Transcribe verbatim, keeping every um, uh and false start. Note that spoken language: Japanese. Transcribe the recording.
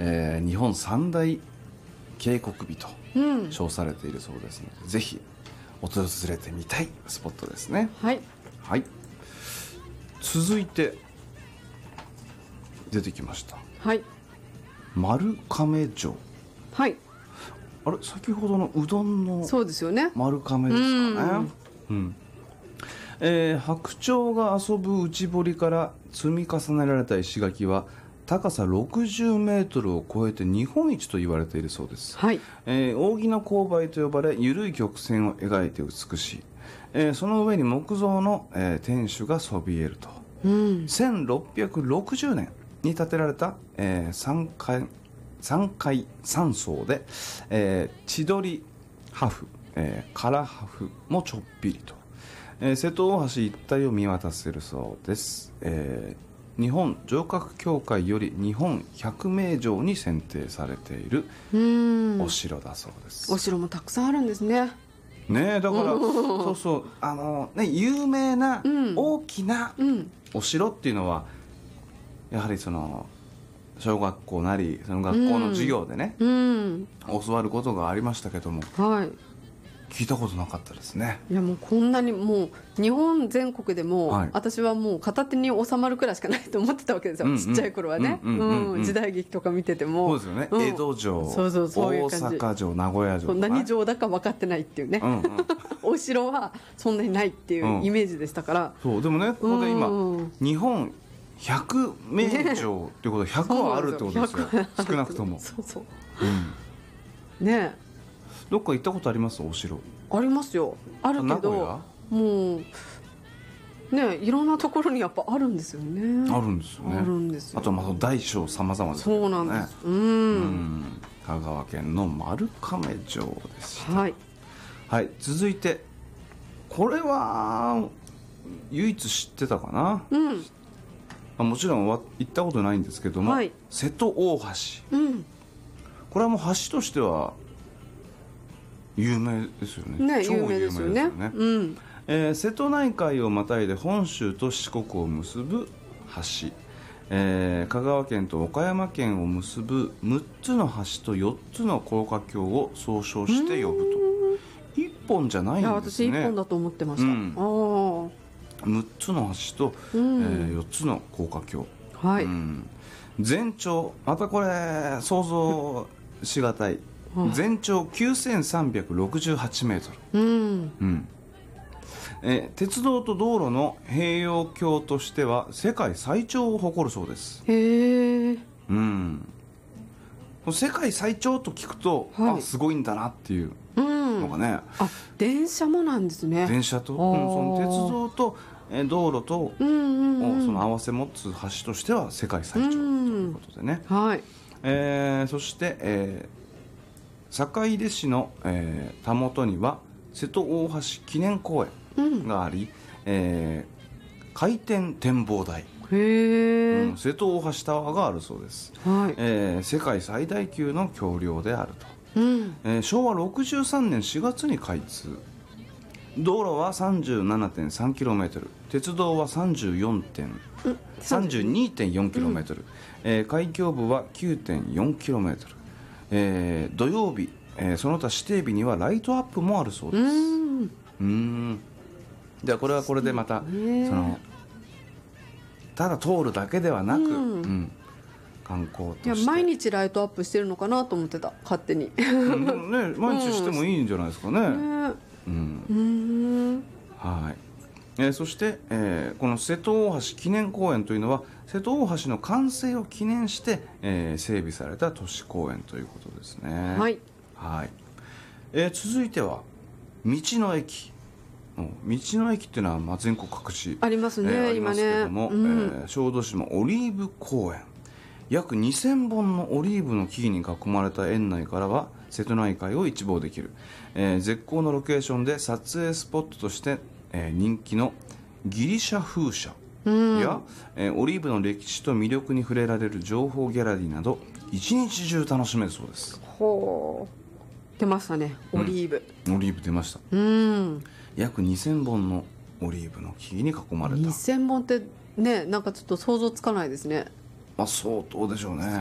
えー、日本三大渓谷美と称されているそうですので、うん、ぜひ訪れてみたいスポットですね。 はい、 はい、続いて出てきました、 はい、 丸亀城。 はい、 あれ、先ほどのうどんのそうですよね、 丸亀ですかね。うん、うん、えー、白鳥が遊ぶ内堀から積み重ねられた石垣は高さろくじゅうメートルを超えて日本一と言われているそうです。 はい、えー、扇の勾配と呼ばれ緩い曲線を描いて美しい、えー、その上に木造の、えー、天守がそびえると、うん、せんろっぴゃくろくじゅうねんに建てられた、えー、さんかいさんかいさん層で、えー、千鳥破風、えー、唐破風もちょっぴりと、えー、瀬戸大橋一帯を見渡せるそうです。えー日本城郭協会より日本百名城に選定されているお城だそうです。 お城もたくさんあるんですね。 ねえ、だからそうそうあの、ね、有名な大きなお城っていうのは、やはりその小学校なりその学校の授業でね、うん、教わることがありましたけども、はい、聞いたことなかったですね。 いや、もうこんなにもう日本全国でも、はい、私はもう片手に収まるくらいしかないと思ってたわけですよ、うんうん、ちっちゃい頃はね、時代劇とか見てても。 そうですよね、うん、江戸城、そうそう、そういう感じ、大阪城、名古屋城、 何城だか分かってないっていうね、うんうん、お城はそんなにないっていうイメージでしたから、 うん、そうでもね、ここで今、うん、日本ひゃく名城っていうことでひゃくはあるってことですよ、少なくとも。 そうそう、 うん、 ねえ、 どっか行ったことあります？お城ありますよ。あるけどもうね、いろんなところにやっぱあるんですよね。 あるんですよね。 あるんですよ。 あとまあ大小様々ですけどね。 そうなんです。うん、うん、 香川県の丸亀城でした。 はい、 はい、続いてこれは唯一知ってたかな、うん、もちろん行ったことないんですけども、はい、瀬戸大橋、うん、これはもう橋としては有名ですよ ね, ね、 超有名ですよね。 有名ですよね、うん、 えー、瀬戸内海をまたいで本州と四国を結ぶ橋、えー、香川県と岡山県を結ぶむっつの橋とよっつの高架橋を総称して呼ぶと。いっぽんじゃないんですね。 いや、私いっぽんだと思ってました、うん、あむっつの橋と、うん、えー、よっつの高架橋、はい、うん、全長またこれ想像しがたい、全長きゅうせんさんびゃくろくじゅうはちメートル、うんうん、え鉄道と道路の併用橋としては世界最長を誇るそうです。 へえ、 うん、世界最長と聞くと、はい、あ、すごいんだなっていうのがね、うん、 あ、電車もなんですね。 電車と、うん、その鉄道とえ道路と、うんうんうん、その合わせ持つ橋としては世界最長ということでね、うん、はい、えー、そして、えー坂出市の、えー、たもとには瀬戸大橋記念公園があり、うん、えー、回転展望台、へ、うん、瀬戸大橋タワーがあるそうです、はい、えー、世界最大級の橋梁であると、うん、えー、しょうわろくじゅうさんねんしがつに開通。道路は さんじゅうななてんさんキロメートル、 鉄道は さんじゅうにてんよんキロメートル、うん、えー、開橋部は きゅうてんよんキロメートル、えー、土曜日、えー、その他指定日にはライトアップもあるそうです。うーん、うーん、じゃあこれはこれでまたそのただ通るだけではなく、うんうん、観光として、 いや、毎日ライトアップしてるのかなと思ってた、勝手に、うん、 でもね、毎日してもいいんじゃないですかね、うん、うん、はい、えー、そして、えー、この瀬戸大橋記念公園というのは瀬戸大橋の完成を記念して、えー、整備された都市公園ということですね。はい、はい、えー、続いては道の駅。道の駅っていうのはまあ全国各地ありますね、えー、ありますけども、 今ね、うん、えー、小豆島オリーブ公園、約にせんぼんのオリーブの木々に囲まれた園内からは瀬戸内海を一望できる、えー、絶好のロケーションで撮影スポットとして、えー、人気のギリシャ風車や、えー、オリーブの歴史と魅力に触れられる情報ギャラリーなど一日中楽しめるそうです。 ほう、出ましたね、オリーブ、 うん、オリーブ出ました。うん、約にせんぼんのオリーブの木々に囲まれた。 にせんぼんってね、なんかちょっと想像つかないですね。 まあ相当でしょうね。